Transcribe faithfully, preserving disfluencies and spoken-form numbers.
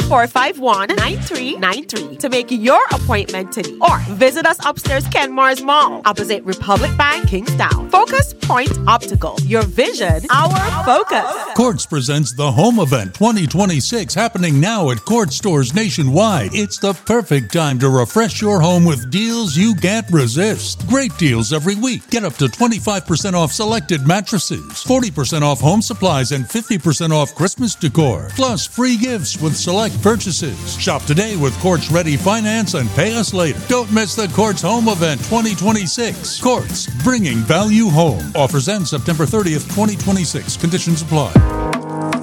four five one, nine three nine three to make your appointment today. Or visit us upstairs Kenmars Mall, opposite Republic Bank, Kingstown. Focus Point Optical. Your vision, our focus. Quartz presents the Home Event twenty twenty-six, happening now at Quartz stores nationwide. It's the perfect time to refresh your home with deals you can't resist. Great deals every week. Get up to twenty-five percent off selected mattresses, forty percent off home supplies, and fifty percent off Christmas decor. Plus free gifts with select purchases. Shop today with Quartz Ready Finance and pay us later. Don't miss the Quartz Home Event twenty twenty-six. Quartz, bringing value home. Offers end September thirtieth, twenty twenty-six. Conditions apply.